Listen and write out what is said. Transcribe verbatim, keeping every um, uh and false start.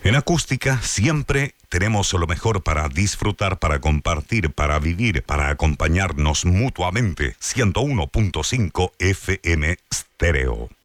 En Acústica siempre tenemos lo mejor para disfrutar, para compartir, para vivir, para acompañarnos mutuamente. ciento uno punto cinco F M Stereo.